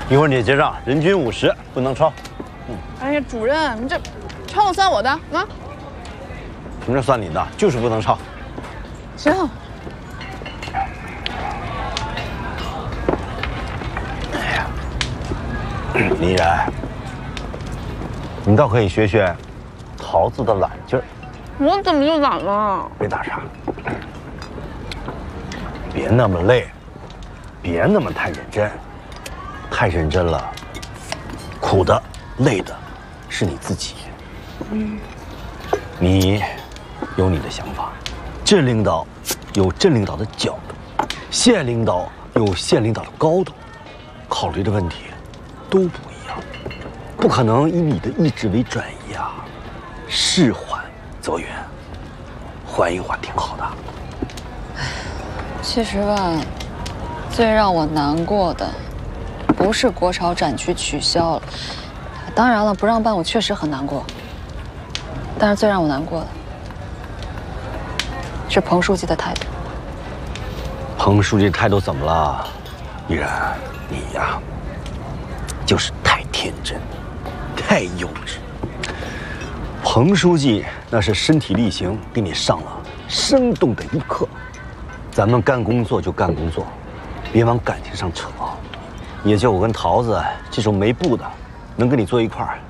一会儿你结账，人均50，不能超。 哎呀，主任，你这超了算我的啊！ 什么叫算你的？就是不能超。 行。 哎呀，李然，你倒可以学学桃子的懒劲儿。 我怎么就懒了？ 别打岔，别那么累，别那么太认真，太认真了，苦的、累的，是你自己。你有你的想法，镇领导有镇领导的角度，县领导有县领导的高度，考虑的问题都不一样，不可能以你的意志为转移啊。事缓则圆，缓一缓挺好的。 其实吧，最让我难过的，不是国潮展区取消了，当然了，不让办我确实很难过。但是最让我难过的，是彭书记的态度。 彭书记态度怎么了？依然，你呀，就是太天真，太幼稚。彭书记那是身体力行给你上了生动的一课。咱们干工作就干工作，别往感情上扯。也就我跟桃子这种没布的，能跟你坐一块儿，